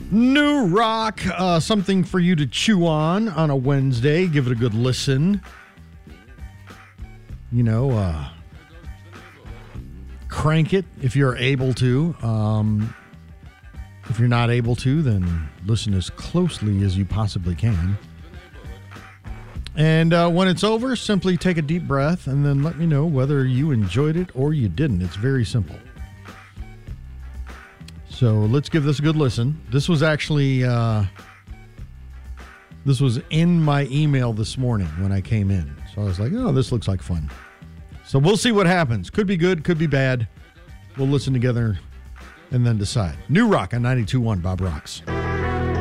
New rock, something for you to chew on a Wednesday. Give it a good listen. You know, crank it if you're able to. If you're not able to, then listen as closely as you possibly can. And when it's over, simply take a deep breath and then let me know whether you enjoyed it or you didn't. It's very simple. So let's give this a good listen. This was actually, this was in my email this morning when I came in. So I was like, oh, this looks like fun. So we'll see what happens. Could be good, could be bad. We'll listen together and then decide. New rock on 92.1 Bob Rocks.